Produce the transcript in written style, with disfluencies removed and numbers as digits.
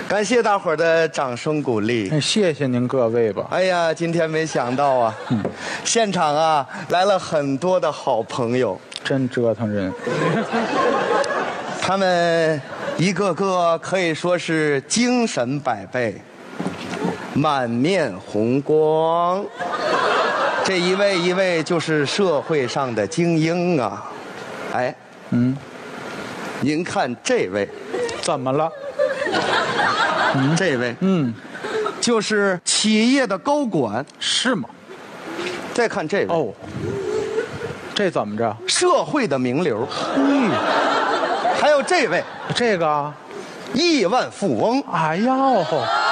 感谢大伙儿的掌声鼓励。 谢谢您各位吧。 哎呀，今天没想到啊，现场啊来了很多的好朋友， 真折腾人。 他们一个个可以说是精神百倍，满面红光。这一位就是社会上的精英啊。哎，您看这位， 怎么了？ 这位，就是企业的高管， 是吗？ 再看这位， 哦，这怎么着？ 社会的名流。还有这位， 这个， 亿万富翁。 哎呦。